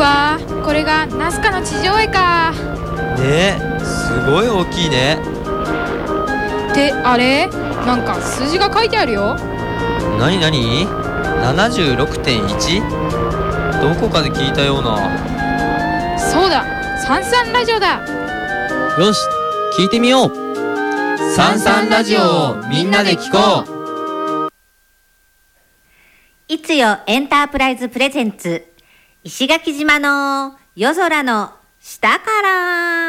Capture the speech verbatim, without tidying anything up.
わー、これがナスカの地上絵か。 ねえ、すごい大きいね。 ってあれ、なんか数字が書いてあるよ。 なになに ?ななじゅうろくてんいち? どこかで聞いたような。 そうだ、サンサンラジオだ。 よし、聞いてみよう。 サンサンラジオをみんなで聞こう。 いつよエンタープライズプレゼンツ、石垣島の夜空の下から。